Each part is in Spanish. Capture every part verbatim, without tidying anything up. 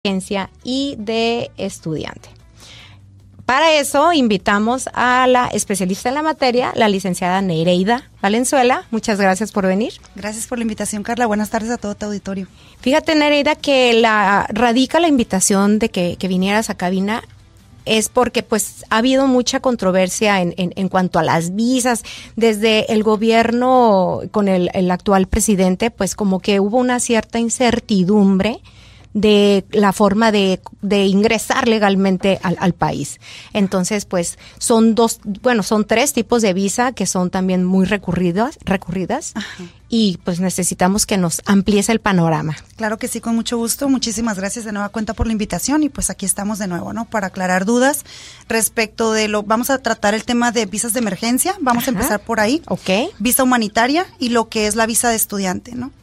y de estudiante. Para eso invitamos a la especialista en la materia, la licenciada Nereida Valenzuela. Muchas gracias por venir. Gracias por la invitación, Carla. Buenas tardes a todo tu auditorio. Fíjate, Nereida, que la radica la invitación de que, que vinieras a cabina es porque pues ha habido mucha controversia en, en, en cuanto a las visas. Desde el gobierno con el, el actual presidente, pues como que hubo una cierta incertidumbre de la forma de, de ingresar legalmente al, al país. Entonces, pues, son dos, bueno, son tres tipos de visa que son también muy recurridas, recurridas. Ajá. Y pues necesitamos que nos amplíes el panorama. Claro que sí, con mucho gusto. Muchísimas gracias de nueva cuenta por la invitación y pues aquí estamos de nuevo, ¿no? Para aclarar dudas respecto de lo, vamos a tratar el tema de visas de emergencia. Vamos Ajá. a empezar por ahí. Ok. Visa humanitaria y lo que es la visa de estudiante, ¿no?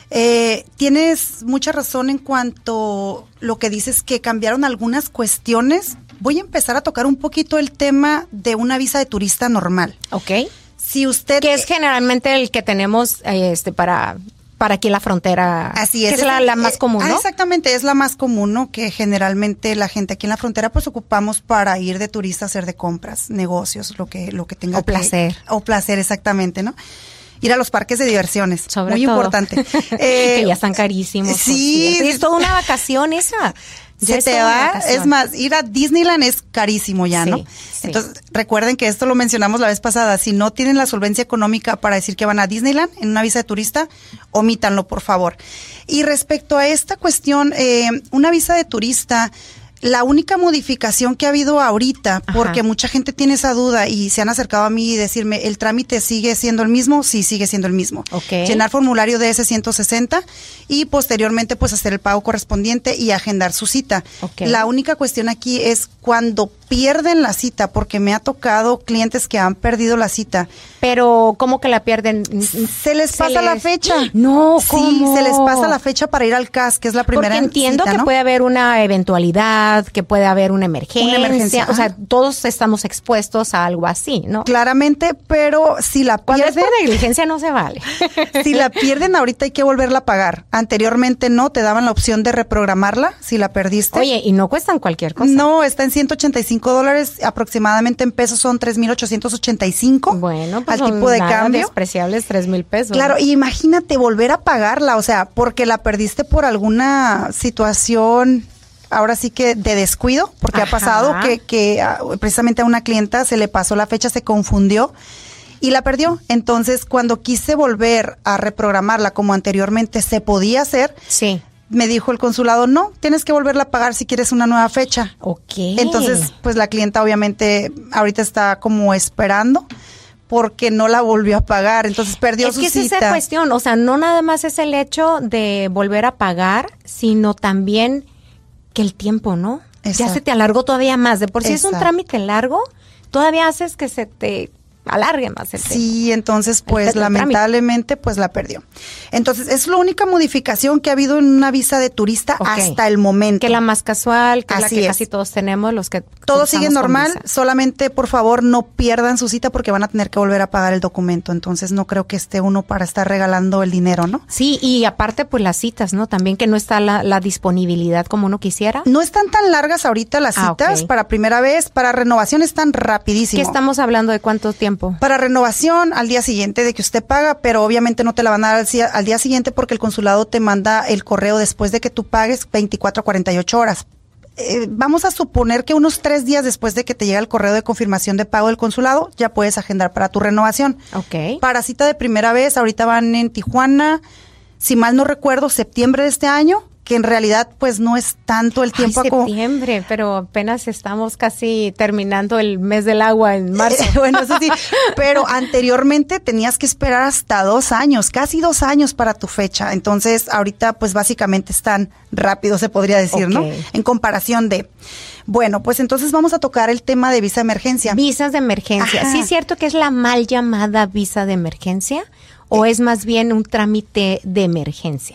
Eh, tienes mucha razón en cuanto lo que dices que cambiaron algunas cuestiones. Voy a empezar a tocar un poquito el tema de una visa de turista normal. Ok. Si usted que es generalmente el que tenemos este para para aquí en la frontera. Así es. Que es la, la más común, ¿no? Ah, exactamente, es la más común, ¿no? Que generalmente la gente aquí en la frontera pues ocupamos para ir de turista, hacer de compras, negocios, lo que lo que tenga o placer. Que, o placer, exactamente, ¿no? Ir a los parques de diversiones, sobre muy todo. Importante. Eh, que ya están carísimos. Sí. Es toda una vacación esa. Se te va, es más, ir a Disneyland es carísimo ya, sí, ¿no? Sí. Entonces, recuerden que esto lo mencionamos la vez pasada, si no tienen la solvencia económica para decir que van a Disneyland en una visa de turista, omítanlo, por favor. Y respecto a esta cuestión, eh, una visa de turista, la única modificación que ha habido ahorita, Ajá. porque mucha gente tiene esa duda y se han acercado a mí y decirme, ¿el trámite sigue siendo el mismo? Sí, sigue siendo el mismo. Okay. Llenar formulario de ese ciento sesenta y posteriormente pues hacer el pago correspondiente y agendar su cita. Okay. La única cuestión aquí es cuando pierden la cita, porque me ha tocado clientes que han perdido la cita. Pero, ¿cómo que la pierden? Se les pasa se la les... fecha. No, ¿cómo? Sí, se les pasa la fecha para ir al C A S, que es la primera Porque entiendo cita, que ¿no? puede haber una eventualidad, que puede haber una emergencia. Una emergencia. O sea, todos estamos expuestos a algo así, ¿no? Claramente, pero si la Cuando pierden... es por negligencia no se vale. Si la pierden ahorita hay que volverla a pagar. Anteriormente no, te daban la opción de reprogramarla si la perdiste. Oye, y no cuestan cualquier cosa. No, está en ciento ochenta y cinco dólares, aproximadamente en pesos son tres mil ochocientos ochenta y cinco. Bueno, pues al tipo de nada cambio. despreciables tres mil pesos. Claro, y imagínate volver a pagarla, o sea, porque la perdiste por alguna situación, ahora sí que de descuido, porque Ajá. ha pasado que, que precisamente a una clienta se le pasó la fecha, se confundió y la perdió. Entonces, cuando quise volver a reprogramarla como anteriormente se podía hacer, sí. me dijo el consulado, no, tienes que volverla a pagar si quieres una nueva fecha. Ok. Entonces, pues la clienta obviamente ahorita está como esperando porque no la volvió a pagar, entonces perdió es su que cita. Es que esa cuestión, o sea, no nada más es el hecho de volver a pagar, sino también que el tiempo, ¿no? Exacto. Ya se te alargó todavía más. De por sí Exacto. es un trámite largo, todavía haces que se te alargue más el tiempo. Sí, entonces pues lamentablemente pues la perdió. Entonces es la única modificación que ha habido en una visa de turista okay. hasta el momento. Que la más casual, que Así la que es. casi todos tenemos, los que todo sigue normal, solamente por favor no pierdan su cita porque van a tener que volver a pagar el documento, entonces no creo que esté uno para estar regalando el dinero, ¿no? Sí, y aparte pues las citas, ¿no? También que no está la, la disponibilidad como uno quisiera. No están tan largas ahorita las ah, citas, okay. para primera vez, para renovación están rapidísimo. ¿Qué estamos hablando de cuánto tiempo? Para renovación al día siguiente de que usted paga, pero obviamente no te la van a dar al, al día siguiente porque el consulado te manda el correo después de que tú pagues veinticuatro a cuarenta y ocho horas. Eh, vamos a suponer que unos tres días después de que te llega el correo de confirmación de pago del consulado, ya puedes agendar para tu renovación. Okay. Para cita de primera vez, ahorita van en Tijuana, si mal no recuerdo, septiembre de este año, que en realidad pues no es tanto el tiempo. Ay, septiembre, como... pero apenas estamos casi terminando el mes del agua en marzo. Eh, bueno, eso sí, pero anteriormente tenías que esperar hasta dos años, casi dos años para tu fecha. Entonces, ahorita pues básicamente están rápido, se podría decir, okay. ¿no? En comparación de... Bueno, pues entonces vamos a tocar el tema de visa de emergencia. Visas de emergencia. Ajá. ¿Sí es cierto que es la mal llamada visa de emergencia o es más bien un trámite de emergencia?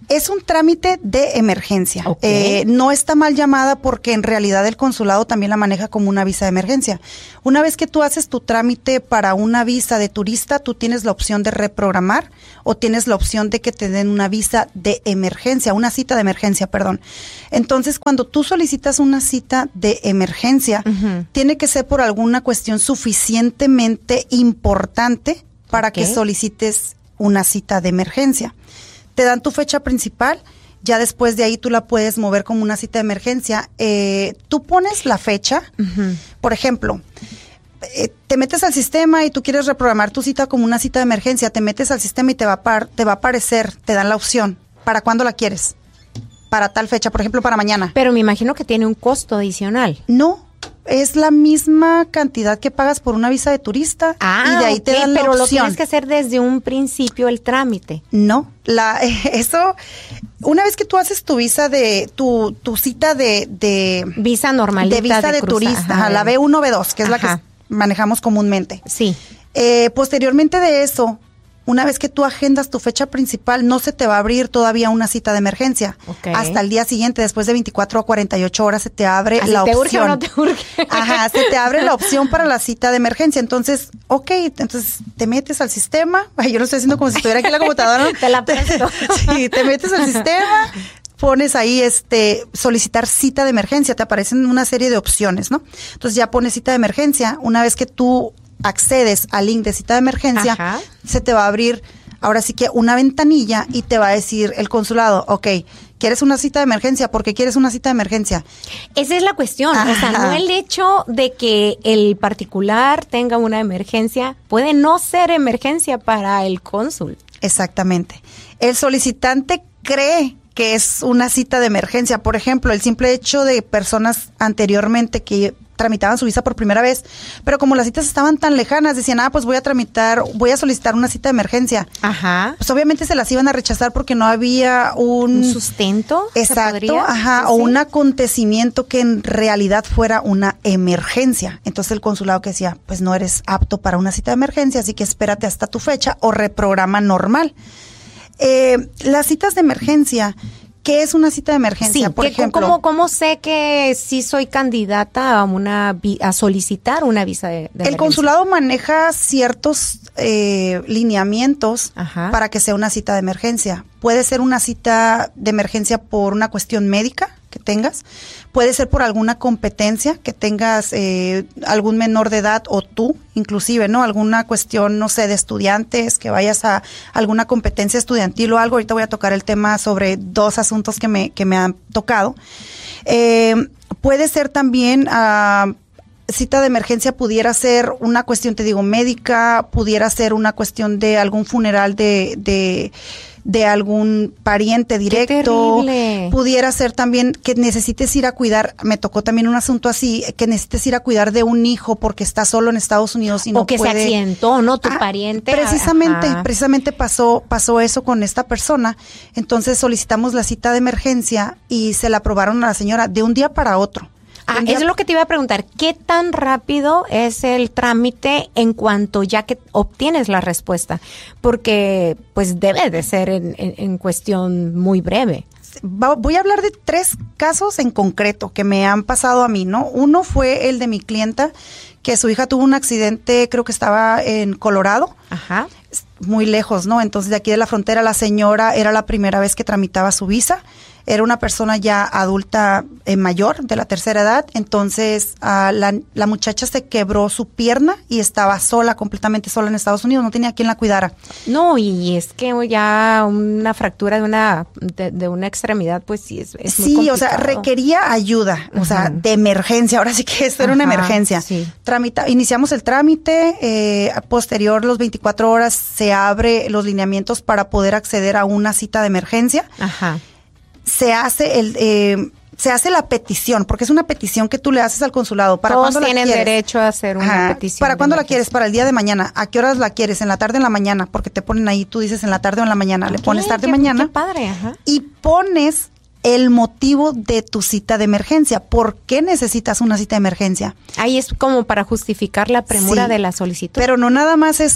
Es un trámite de emergencia. Okay. Eh, no está mal llamada porque en realidad el consulado también la maneja como una visa de emergencia. Una vez que tú haces tu trámite para una visa de turista, tú tienes la opción de reprogramar o tienes la opción de que te den una visa de emergencia, una cita de emergencia, perdón. Entonces, cuando tú solicitas una cita de emergencia, uh-huh. tiene que ser por alguna cuestión suficientemente importante para okay. que solicites una cita de emergencia. Te dan tu fecha principal, ya después de ahí tú la puedes mover como una cita de emergencia. Eh, tú pones la fecha, uh-huh. por ejemplo, eh, te metes al sistema y tú quieres reprogramar tu cita como una cita de emergencia, te metes al sistema y te va a, par, te va a aparecer, te dan la opción. ¿Para cuándo la quieres? Para tal fecha, por ejemplo, para mañana. Pero me imagino que tiene un costo adicional. No. Es la misma cantidad que pagas por una visa de turista ah, y de ahí okay, te dan la pero opción. Lo tienes que hacer desde un principio el trámite. No, la eso una vez que tú haces tu visa de tu tu cita de de visa normalita de visa de, de turista, ajá, la B uno, B dos, que es ajá. la que manejamos comúnmente. Sí. Eh, posteriormente de eso, una vez que tú agendas tu fecha principal, no se te va a abrir todavía una cita de emergencia. Okay. Hasta el día siguiente, después de veinticuatro a cuarenta y ocho horas, se te abre ¿Así la te opción. Urge o no te urge? Ajá, se te abre la opción para la cita de emergencia. Entonces, ok, entonces te metes al sistema. Ay, yo lo estoy haciendo como si estuviera aquí en la computadora. Te la presto. Sí, te metes al sistema, pones ahí este solicitar cita de emergencia, te aparecen una serie de opciones, ¿no? Entonces ya pones cita de emergencia. Una vez que tú accedes al link de cita de emergencia, ajá. se te va a abrir ahora sí que una ventanilla y te va a decir el consulado, ok, ¿quieres una cita de emergencia? ¿Por qué quieres una cita de emergencia? Esa es la cuestión, ajá. o sea, no el hecho de que el particular tenga una emergencia, puede no ser emergencia para el cónsul. Exactamente. El solicitante cree que es una cita de emergencia. Por ejemplo, el simple hecho de personas anteriormente que tramitaban su visa por primera vez, pero como las citas estaban tan lejanas, decían, ah, pues voy a tramitar, voy a solicitar una cita de emergencia. Ajá. Pues obviamente se las iban a rechazar porque no había un... ¿Un sustento? Exacto, ajá, ¿sí? O un acontecimiento que en realidad fuera una emergencia. Entonces el consulado que decía, pues no eres apto para una cita de emergencia, así que espérate hasta tu fecha o reprograma normal. Eh, las citas de emergencia... ¿Qué es una cita de emergencia? Sí, por que, ejemplo, ¿cómo, ¿cómo sé que sí soy candidata a una a solicitar una visa de, de emergencia? El consulado maneja ciertos eh, lineamientos Ajá. para que sea una cita de emergencia. Puede ser una cita de emergencia por una cuestión médica que tengas, puede ser por alguna competencia que tengas eh, algún menor de edad o tú, inclusive, ¿no? Alguna cuestión, no sé, de estudiantes, que vayas a alguna competencia estudiantil o algo. Ahorita voy a tocar el tema sobre dos asuntos que me, que me han tocado. Eh, puede ser también... Uh, cita de emergencia pudiera ser una cuestión, te digo, médica, pudiera ser una cuestión de algún funeral de, de, de algún pariente directo. ¡Qué terrible! Pudiera ser también que necesites ir a cuidar, me tocó también un asunto así, que necesites ir a cuidar de un hijo porque está solo en Estados Unidos y no puede. O que se accidentó, ¿no? Tu ah, pariente. Precisamente, Ajá. precisamente pasó, pasó eso con esta persona. Entonces solicitamos la cita de emergencia y se la aprobaron a la señora de un día para otro. Ah, eso es lo que te iba a preguntar. ¿Qué tan rápido es el trámite en cuanto ya que obtienes la respuesta? Porque pues debe de ser en, en, en cuestión muy breve. Voy a hablar de tres casos en concreto que me han pasado a mí, ¿no? Uno fue el de mi clienta, que su hija tuvo un accidente, creo que estaba en Colorado. Ajá. Muy lejos, ¿no? Entonces de aquí de la frontera la señora era la primera vez que tramitaba su visa. Era una persona ya adulta eh, mayor, de la tercera edad, entonces uh, la, la muchacha se quebró su pierna y estaba sola, completamente sola en Estados Unidos, no tenía quien la cuidara. No, y es que ya una fractura de una de, de una extremidad, pues sí, es, es muy Sí, complicado. O sea, requería ayuda, o uh-huh. sea, de emergencia, ahora sí que esto era Ajá, una emergencia. Sí. Tramita, iniciamos el trámite, eh, posterior, los veinticuatro horas, se abre los lineamientos para poder acceder a una cita de emergencia. Ajá. Se hace el eh, se hace la petición, porque es una petición que tú le haces al consulado. ¿Para Todos cuándo la tienen quieres? derecho a hacer una Ajá. petición. ¿Para cuándo la quieres? Para el día de mañana. ¿A qué horas la quieres? ¿En la tarde o en la mañana? Porque te ponen ahí, tú dices en la tarde o en la mañana. Le pones tarde o mañana. Qué padre, ajá. Y pones el motivo de tu cita de emergencia. ¿Por qué necesitas una cita de emergencia? Ahí es como para justificar la premura Sí, de la solicitud. Pero no nada más es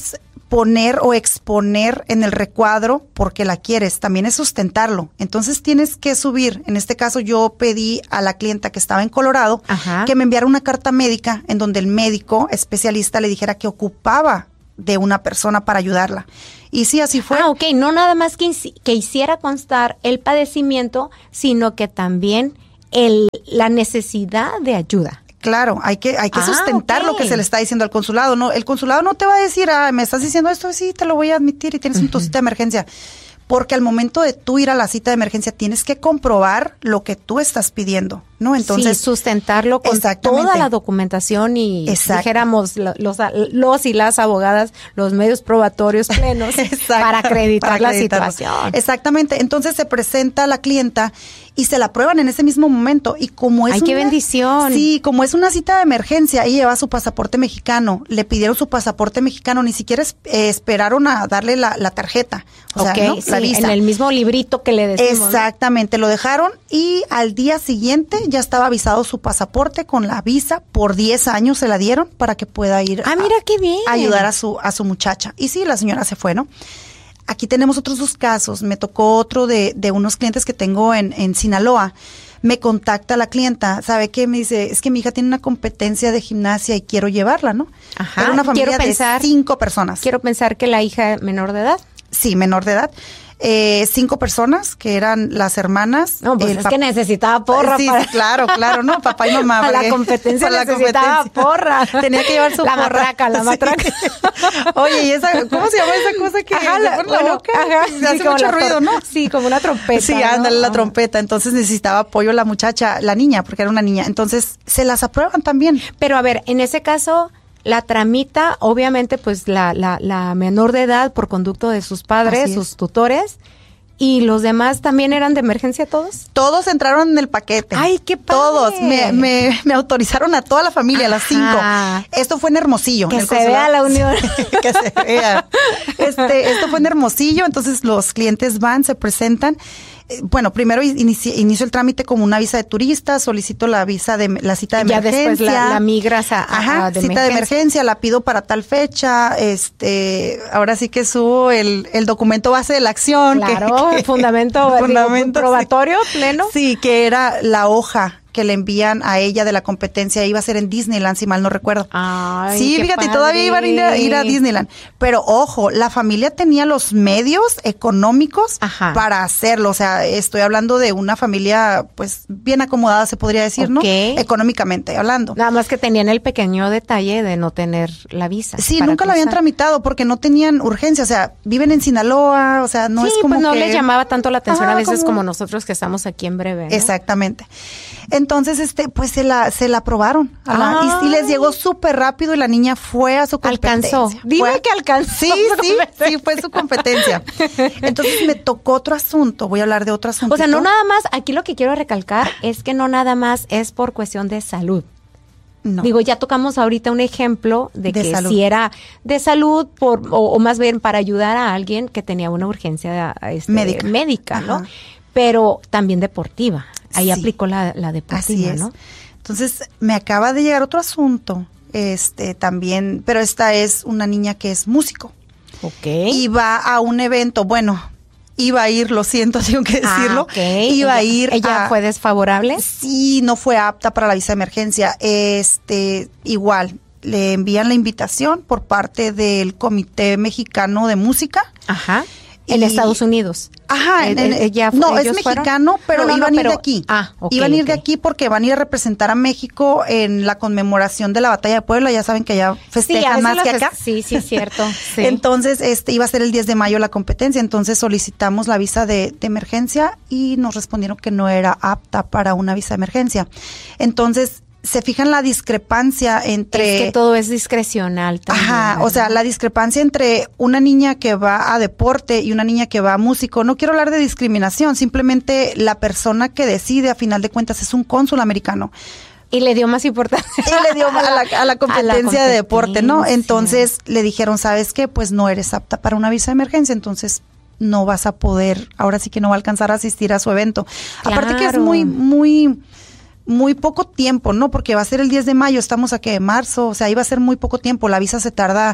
poner o exponer en el recuadro porque la quieres, también es sustentarlo. Entonces tienes que subir. En este caso yo pedí a la clienta que estaba en Colorado Ajá. que me enviara una carta médica en donde el médico especialista le dijera que ocupaba de una persona para ayudarla. Y sí, así fue. Ah, ok, no nada más que, que hiciera constar el padecimiento, sino que también el, la necesidad de ayuda. Claro, hay que hay que ah, sustentar okay. lo que se le está diciendo al consulado. No, el consulado no te va a decir, ah, me estás diciendo esto, sí, te lo voy a admitir y tienes uh-huh. tu cita de emergencia. Porque al momento de tú ir a la cita de emergencia tienes que comprobar lo que tú estás pidiendo, ¿no? Entonces, sí, sustentarlo con toda la documentación y Exacto. dijéramos los, los y las abogadas, los medios probatorios plenos para acreditar para la situación. Exactamente. Entonces se presenta a la clienta y se la aprueban en ese mismo momento. Y como es ¡Ay, una, qué bendición! Sí, como es una cita de emergencia, ella lleva su pasaporte mexicano, le pidieron su pasaporte mexicano, ni siquiera es, eh, esperaron a darle la, la tarjeta. O okay, sea, ¿no? sí, la visa. En el mismo librito que le decimos. Exactamente, ¿no? Lo dejaron y al día siguiente ya estaba avisado su pasaporte con la visa, por diez años se la dieron para que pueda ir ah, mira, a, qué bien. a ayudar a su, a su muchacha. Y sí, la señora se fue, ¿no? Aquí tenemos otros dos casos. Me tocó otro de, de unos clientes que tengo en, en Sinaloa. Me contacta la clienta, ¿sabe qué? Me dice, es que mi hija tiene una competencia de gimnasia y quiero llevarla, ¿no? Ajá. Era una familia quiero pensar, de cinco personas. Quiero pensar que la hija menor de edad. Sí, menor de edad. Eh, cinco personas que eran las hermanas. No, pues es que necesitaba porra. Sí, para... sí, claro, claro, ¿no? Papá y mamá. Para la competencia para necesitaba la competencia. porra. Tenía que llevar su la porra. matraca, la matraca. Sí. Oye, ¿y esa, cómo se llama esa cosa que ajá, se la, pone la bueno, boca? Ajá, se hace sí, mucho ruido, ¿no? Sí, como una trompeta. Sí, ¿no? ándale, la oh. trompeta. Entonces necesitaba apoyo la muchacha, la niña, porque era una niña. Entonces se las aprueban también. Pero a ver, en ese caso... La tramita, obviamente, pues la, la, la menor de edad por conducto de sus padres, sus tutores. ¿Y los demás también eran de emergencia todos? Todos entraron en el paquete. ¡Ay, qué padre! Todos. Me, me, me autorizaron a toda la familia, a las cinco. Esto fue en Hermosillo. Que en el se vea la unión. Que se vea. Este, esto fue en Hermosillo, entonces los clientes van, se presentan. Bueno, primero inicio, inicio el trámite como una visa de turista, solicito la visa de la cita de ya emergencia. Ya después la, la migras a, a, Ajá, a de cita emergencia. de emergencia, la pido para tal fecha, este, ahora sí que subo el, el documento base de la acción. Claro, que, el fundamento, fundamento digo, probatorio sí, pleno. Sí, que era la hoja que le envían a ella de la competencia, iba a ser en Disneyland, si mal no recuerdo. Ay, sí, fíjate, padre. Todavía iban a ir, a ir a Disneyland. Pero ojo, la familia tenía los medios económicos Ajá. para hacerlo. O sea, estoy hablando de una familia, pues, bien acomodada, se podría decir, okay. ¿no? Económicamente hablando. Nada más que tenían el pequeño detalle de no tener la visa. Sí, nunca la habían tramitado porque no tenían urgencia. O sea, viven en Sinaloa, o sea, no sí, es como pues no que... les llamaba tanto la atención ah, a veces como... como nosotros que estamos aquí en breve, ¿no? Exactamente. Entonces, este, pues se la, se la aprobaron. A la, y, y les llegó súper rápido y la niña fue a su competencia. Alcanzó. Dime fue, que alcanzó. Sí, sí, sí, fue su competencia. Entonces me tocó otro asunto. Voy a hablar de otro asunto. O sea, no nada más, aquí lo que quiero recalcar es que no nada más es por cuestión de salud. No. Digo, ya tocamos ahorita un ejemplo de, de que salud. Si era de salud por, o, o más bien para ayudar a alguien que tenía una urgencia este, médica, médica ¿no? Pero también deportiva. Ahí sí. aplicó la, la deportiva, Así es. ¿no? Entonces, me acaba de llegar otro asunto, este, también, pero esta es una niña que es músico. Ok. Y va a un evento, bueno, iba a ir, lo siento, tengo que decirlo. Ah, okay. Iba ella, a ir. ¿Ella a, fue desfavorable? Sí, no fue apta para la visa de emergencia. Este, igual, le envían la invitación por parte del Comité Mexicano de Música. Ajá. En y, Estados Unidos. Ajá, en, en, ella, no, es mexicano, fueron? pero no, no, iban a no, ir pero, de aquí. Ah, okay, iban a ir okay. de aquí porque van a ir a representar a México en la conmemoración de la Batalla de Puebla. Ya saben que allá festejan sí, más que acá. Sí, sí, cierto. Sí. Entonces, este iba a ser el diez de mayo la competencia. Entonces solicitamos la visa de, de emergencia y nos respondieron que no era apta para una visa de emergencia. Entonces, se fijan la discrepancia entre... Es que todo es discrecional también. Ajá, ¿verdad? O sea, la discrepancia entre una niña que va a deporte y una niña que va a músico. No quiero hablar de discriminación, simplemente la persona que decide, a final de cuentas, es un cónsul americano. Y le dio más importancia. Y le dio a la, a la, competencia, a la competencia de deporte, ¿no? Entonces le dijeron, ¿sabes qué? Pues no eres apta para una visa de emergencia, entonces no vas a poder, ahora sí que no va a alcanzar a asistir a su evento. Claro. Aparte que es muy, muy... muy poco tiempo, ¿no? Porque va a ser el diez de mayo, estamos aquí en marzo, o sea, iba a ser muy poco tiempo, la visa se tarda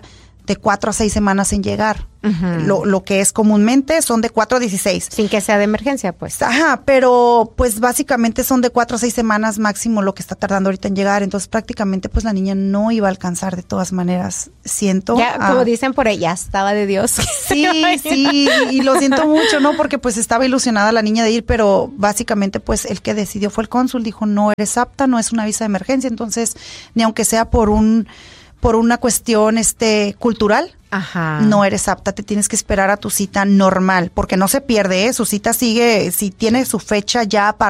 de cuatro a seis semanas en llegar. Uh-huh. Lo, lo que es comúnmente son de cuatro a dieciséis. Sin que sea de emergencia, pues. Ajá, pero pues básicamente son de cuatro a seis semanas máximo lo que está tardando ahorita en llegar. Entonces prácticamente pues la niña no iba a alcanzar de todas maneras, siento. Ya, ah, como dicen por ella, estaba de Dios. Sí, sí, y lo siento mucho, ¿no? Porque pues estaba ilusionada la niña de ir, pero básicamente pues el que decidió fue el cónsul, dijo no eres apta, no es una visa de emergencia, entonces ni aunque sea por un por una cuestión este cultural, Ajá. no eres apta, te tienes que esperar a tu cita normal, porque no se pierde, ¿eh? Su cita sigue, si tiene su fecha ya